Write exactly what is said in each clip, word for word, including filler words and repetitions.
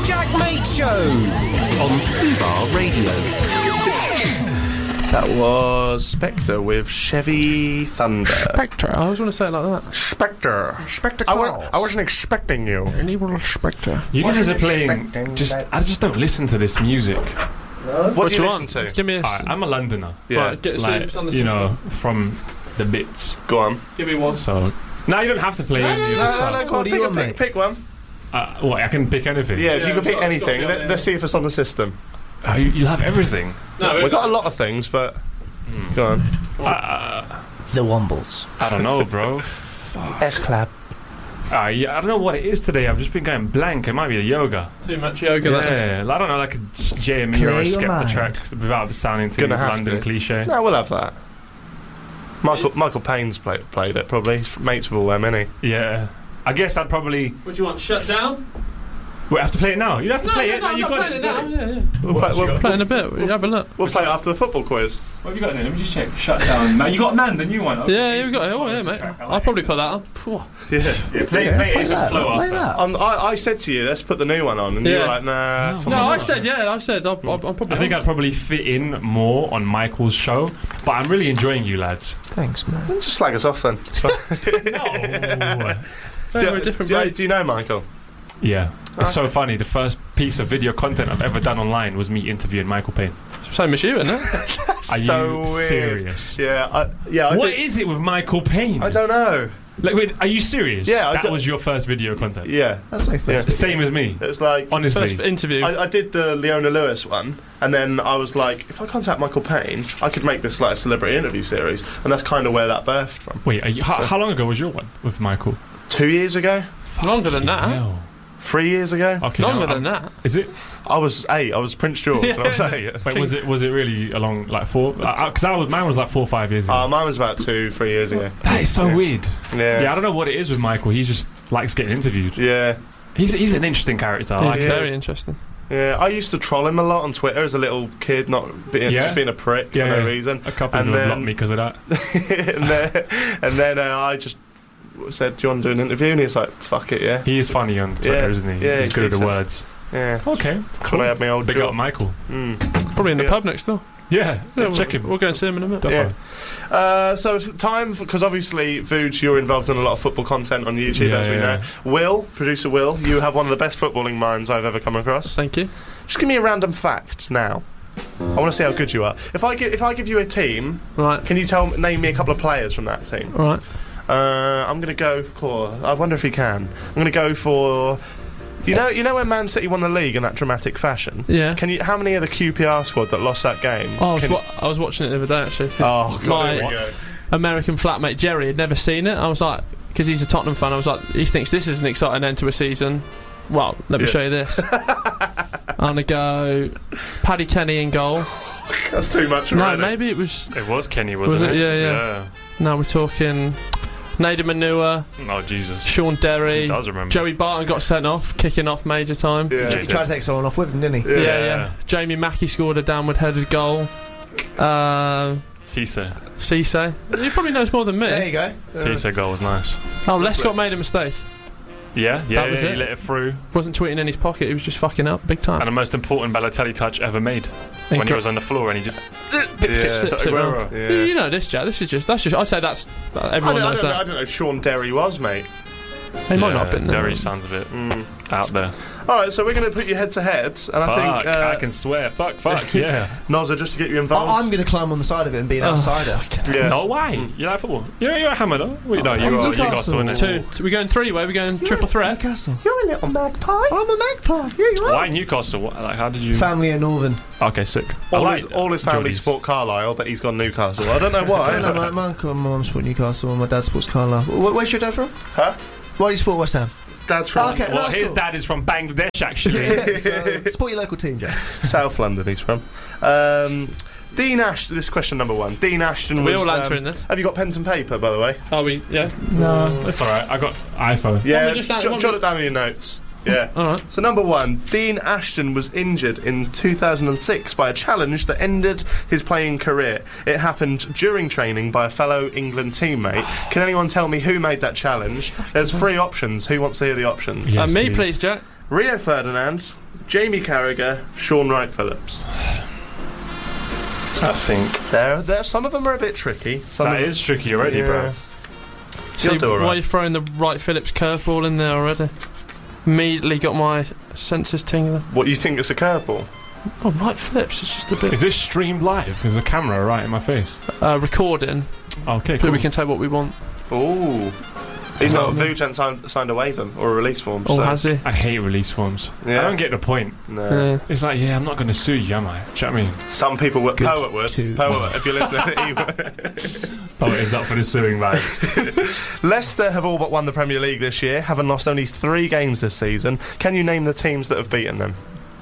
Jack Mate Show on Fubar Radio. That was Spectre with Chevy Thunder. Spectre. I always want to say it like that. Spectre. Spectre I, Claus. wa- I wasn't expecting you. An evil Spectre. You guys Wasn't are playing. expecting Just, that. I just don't listen to this music. What, What do you you listen want? to? Give me a. Alright, I'm a Londoner. Yeah, Right, get, see Like, if it's on the you system. know, from the bits. go on. Give me one. So, no, you don't have to play any of the No, no, stuff. no, go on. What do you Pick, want, pick, mate? pick one. Uh, what, I can pick anything? Yeah, if Yeah, you can it's pick got- it's anything, got to be let, on let's see if it's on the system. Uh, you, you'll have everything. No, We've got a lot of things, but go on. Uh, The Wombles. I don't know, bro. S-Clap. Uh, yeah, I don't know what it is today. I've just been going blank. It might be the yoga. Too much yoga. That is. Yeah, I don't know, like a J M E Clear or a your Skepta mind. track without sounding too Gonna have London to. cliche. No, we'll have that. Michael Michael Payne's play, played it, probably. He's mates with all them, isn't Yeah. I guess I'd probably. What do you want? Shut down? We have to play it now. You don't have to No, play no, it. no, No, I'm you not got playing it. it now. Yeah, yeah. We'll, What play, have you we'll, got? Play in a bit. You have a look. we'll play it after the football quiz. What have you got then? Let me just check. Shut down. Man, you got Man, the new one. Okay, Yeah, you've decent. got it. Oh, yeah, mate. Track, I like I'll probably it. put that on. Phew. Yeah. Yeah, play, Yeah, play it. play It's a that, flow play after. that. Um, I, I said to you, let's put the new one on, and you Yeah. were like, nah. No, I said, yeah, I said, I'll, I'll, I'm probably. I think I'd probably fit in more on Michael's show, but I'm really enjoying you lads. Thanks, man. Just slag us off then. It's fine. No. do, we're a different do, you- breed. do you know Michael? Yeah, it's so funny. The first piece of video content I've ever done online was me interviewing Michael Payne. Same as you, isn't it? Are so you weird. serious? Yeah, I, yeah. I What do- is it with Michael Payne? I don't know. Like, wait, are you serious? Yeah, I that don't- was your first video content. Yeah, That's my first. Same as me. it was like Honestly, First interview. I, I did the Leona Lewis one, and then I was like, if I contact Michael Payne, I could make this like a celebrity interview series, and that's kind of where that birthed from. wait. Are you, how, So- how long ago was your one with Michael? Two years ago, Longer than that. Hell. three years ago, Okay, Longer now than I'm- that. Is it? I was eight. I was Prince George. And I was eight. Wait, was it? Was it really a long, like four? Because I, was, mine was like four or five years ago. Uh, mine was about two, three years ago. that is so yeah. weird. Yeah, Yeah, I don't know what it is with Michael. He just likes getting interviewed. yeah, He's he's an interesting character. I like Yeah. him. Very interesting. yeah. I used to troll him a lot on Twitter as a little kid, not being, Yeah. just being a prick Yeah, for no yeah. reason. A couple And of them then- blocked me because of that. and then, and then uh, I just said, "Do you want to do an interview?" And he was like, "Fuck it, yeah." He is funny on Twitter, Yeah. isn't he? Yeah, He's good at he's the decent. words. Yeah. Okay, When I had my old big job. up Michael. Mm. Probably in the Yeah. pub next door. Yeah, Yeah, check we'll, him. We'll go and see him in a minute. Yeah. Definitely. Uh, so it's time because obviously, Vooge, you're involved in a lot of football content on YouTube, Yeah, as we yeah. know. Will, producer Will, you have one of the best footballing minds I've ever come across. Thank you. Just give me a random fact now. I want to see how good you are. If I give, if I give you a team, Right. can you tell name me a couple of players from that team? Right. Uh, I'm going to go for. I wonder if he can. I'm going to go for. You know, you know when Man City won the league in that dramatic fashion. Yeah. Can you? How many of the Q P R squad that lost that game? Oh, I was, can, wa- I was watching it the other day actually. 'cause oh God, my here we go. American flatmate Jerry had never seen it. I was like, because he's a Tottenham fan, I was like, he thinks this is an exciting end to a season. Well, let me Yeah. show you this. I'm gonna go Paddy Kenny in goal. That's too much. No, already. maybe it was. It was Kenny, wasn't Was it? it? Yeah, yeah. Now we're talking Nader Manua, yeah. Oh Jesus. Sean He Derry, does remember. Joey Barton got sent off, kicking off major time. Yeah. He tried to take someone off with him, didn't he? Yeah. Yeah, yeah. Jamie Mackey scored a downward headed goal. Uh, Cisse. Cisse. He probably knows more than me. There you go. Cisse goal was nice. Oh, Lescott made a mistake. Yeah, yeah. That was yeah, it. He let it through. Wasn't tweeting in his pocket. He was just fucking up big time. And the most important Balotelli touch ever made when he Incre- was on the floor and he just Yeah. Flipped it Aguero. Yeah. You know this, Jack. This is just. That's just. I'd say that's. Uh, I everyone don't, I, knows don't, I that. don't know who Sean Derry was, mate. He might Yeah, not have been there. Derry sounds a bit Mm. out there. Alright, so we're going to put you head to head, and I Fuck, think uh, I can swear. Fuck, fuck, yeah. Nozza, just to get you involved. I- I'm going to climb on the side of it and be an Oh. outsider. yeah. No, why? You like football? You're, you're a hammer, though. Well, no, you I'm are. Newcastle. Newcastle, innit? Two. So we're going three way. We're going triple threat. Newcastle. You're a little magpie. I'm a magpie. Yeah, you are. Why Newcastle? What, like, how did you? Family in Northern. Okay, sick. I All, like his, all his family Geordies. support Carlisle, but he's gone Newcastle. I don't know why. I know, my, my uncle and my mum support Newcastle and my dad supports Carlisle. Wh- Where's your dad from? Huh? Why do you support West Ham? Dad's from Okay, no, Well, that's his cool. dad is from Bangladesh, actually. Yeah, so support your local team, Jack. South London. He's from. Um, Dean Ashton. This is question number one. Dean Ashton. We was, all um, answering this. Have you got pens and paper, by the way? Are we? Yeah. No. That's all right. I got iPhone. Yeah. we just jot, answer- why jot we- it down in your notes. Yeah. All right. So number one, Dean Ashton was injured in two thousand six by a challenge that ended his playing career. It happened during training by a fellow England teammate. Can anyone tell me who made that challenge? There's three options. Who wants to hear the options? Yes, uh, me, please. please, Jack. Rio Ferdinand, Jamie Carragher, Sean Wright-Phillips. I think There, there. Some of them are a bit tricky. Some that of is tricky already, yeah. bro. See, You'll do all why are right. you throwing the Wright Phillips curveball in there already? Immediately got my senses tingling. What, you think it's a curveball? Oh, Wright Phillips is just a bit Is this streamed live? Is the camera right in my face? uh, recording, Okay, but cool. we can take what we want. Ooh. He's Oh, not. no. Vujan signed, signed a waiver or a release form. Oh, so. has he? I hate release forms. Yeah. I don't get the point. No. Yeah. It's like, yeah, I'm not going to sue you, am I? Do you know what I mean? Some people would. Good Poet would. too. Poet, if you're listening, he would. Oh, it is up for the suing vibes. Leicester have all but won the Premier League this year, having lost only three games this season. Can you name the teams that have beaten them?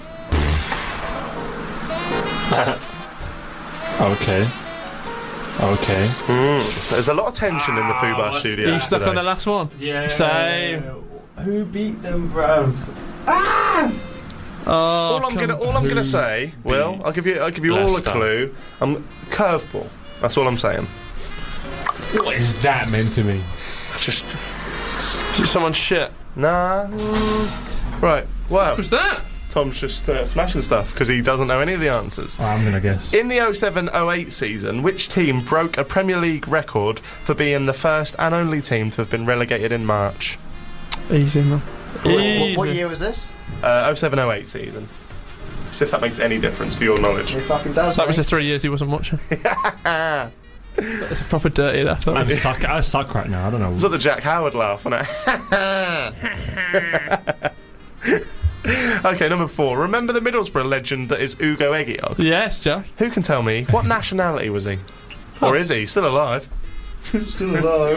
Okay. Okay. Mm. There's a lot of tension in the Ah, Fubar what's studio. Are you stuck today. on the last one? Yeah. Same. Who beat them, bro? Oh, All I'm come gonna, all I'm Who gonna say, beat Will, I'll give you, I'll give you all a Leicester? clue. I'm curveball. That's all I'm saying. What is that meant to me? Just Just someone's shit. nah. mm. Right. Well, What's that? Tom's just uh, smashing stuff because he doesn't know any of the answers. Oh, I'm going to guess. In the oh seven oh eight season, which team broke a Premier League record for being the first and only team to have been relegated in March? Easy, man. What, Easy. what year was this? Uh, oh seven oh eight season. See if that makes any difference to your knowledge. It fucking does. That was mate. the three years he wasn't watching. That's a proper dirty laugh. I suck, I suck right now. I don't know. Is that the Jack Howard laugh, wasn't it? Okay, number four. Remember the Middlesbrough legend that is Ugo Egiog? Yes, Jack. Who can tell me what nationality was he? Or is he still alive? Still alive.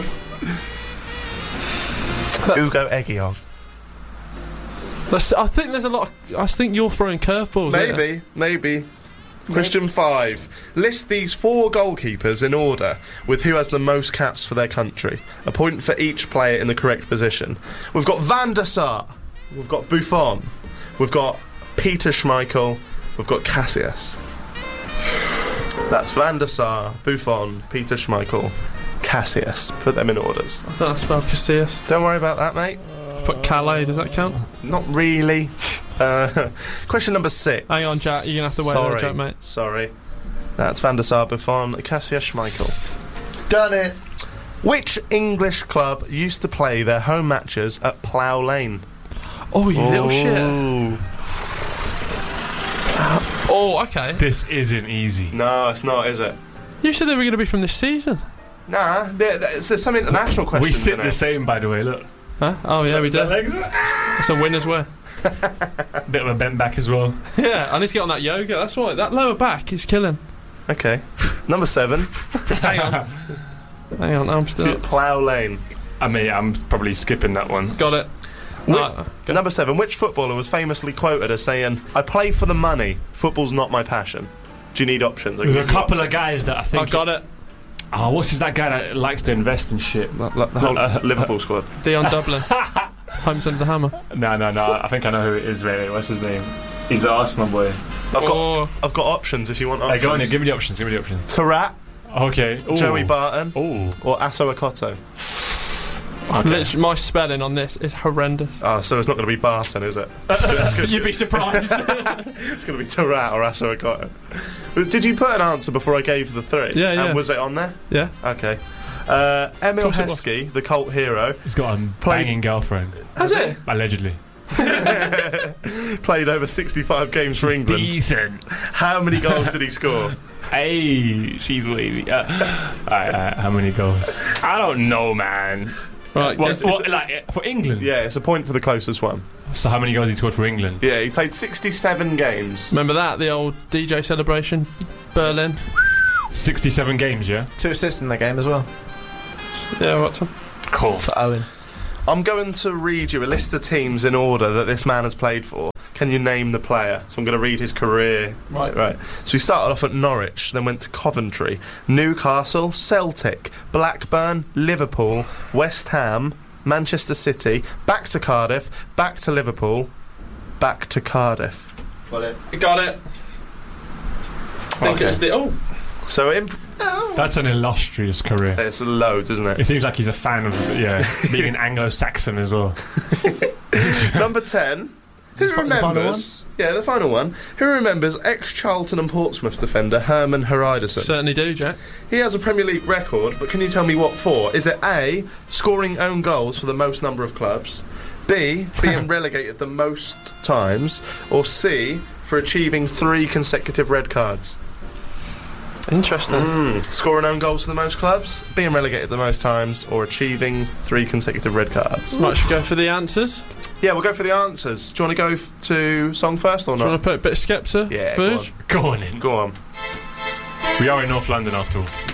Ugo Egiog. That's, I think there's a lot of, I think you're throwing curveballs here. Maybe, maybe. Question five. List these four goalkeepers in order with who has the most caps for their country. A point for each player in the correct position. We've got Van der Sar. We've got Buffon. We've got Peter Schmeichel. We've got Cassius. That's Van der Sar, Buffon, Peter Schmeichel, Cassius. Put them in orders. I don't know how to spell Casillas. Don't worry about that, mate. Put Calais, does that count? Not really. Uh, question number six. Hang on, Jack, you're going to have to wait Sorry. there, Jack, mate. Sorry. That's Van der Sar, Buffon, Cassius Schmeichel. Done it. Which English club used to play their home matches at Plough Lane? Oh, you little Oh. shit. Oh, okay. This isn't easy. No, it's not, is it? You said they were going to be from this season. Nah, there, there's, there's some international questions We sit in the it. same, by the way. Look. Huh? Oh, yeah, we The did. legs. It's a winner's wear. Bit of a bent back as well. Yeah, I need to get on that yoga. That's why. That lower back is killing. Okay. Number seven. Hang on. Hang on, I'm still... Plough Lane. I mean, I'm probably skipping that one. Got it. No, go. Number seven. Which footballer was famously quoted as saying, "I play for the money. Football's not my passion." Do you need options? I'll There's give a you couple of options. guys that I think. I got it. Oh, what's his that guy that likes to invest in shit? Like, like the whole Uh, Liverpool squad. Dion Dublin. Homes under the hammer. No, no, no. I think I know who it is. Really, what's his name? He's an Arsenal boy. I've got, Oh. I've got options if you want Hey, options. go on, here, give me the options. Give me the options. Tarat, Okay. Ooh. Joey Barton, Ooh. or Asso Akoto. Literally, my spelling on this is horrendous. Oh, so it's not going to be Barton, is it? You'd be surprised. It's going to be Tarat or Asso Akoto. Did you put an answer before I gave the three? Yeah, yeah. And was it on there? Yeah. Okay. Uh, Emil Of course it was. Heskey, the cult hero, He's got a Played- banging girlfriend, Has it? allegedly. played over sixty-five games for England. Decent. How many goals did he score? Hey, she's wavy. Uh, alright, alright, how many goals? I don't know, man. Right, What, guess- what, like uh, for England? Yeah, it's a point for the closest one. So how many goals he scored for England? Yeah, he played sixty-seven games. remember that? The old D J celebration? Berlin. Sixty-seven games, yeah. Two assists in that game as well. Yeah, what's up? Cool. For Owen. I'm going to read you a list of teams in order that this man has played for. Can you name the player? So I'm going to read his career. Right. Right. So he started off at Norwich, then went to Coventry, Newcastle, Celtic, Blackburn, Liverpool, West Ham, Manchester City, back to Cardiff, back to Liverpool, back to Cardiff. Got it. Got it. I think Okay. it's the... Oh. So in, That's an illustrious career. it's loads, isn't It it? seems like he's a fan of, yeah, being an Anglo-Saxon as well. Number ten, Who the fi- the final remembers? Yeah, the final one. Who remembers ex-Charlton and Portsmouth defender Herman Hreiderson? Certainly do, Jack. He has a Premier League record, but can you tell me what for? Is it A, scoring own goals for the most number of clubs, B, being relegated the most times, or C, for achieving three consecutive red cards? Interesting. Mm. Scoring own goals for the most clubs, being relegated the most times, or achieving three consecutive red cards? Right, should we go for the answers? Yeah, we'll go for the answers. Do you want to go f- to song first or Do you not? want to put a bit of Skepta? Yeah, go Booge? Go on in. Go on. We are in North London after all.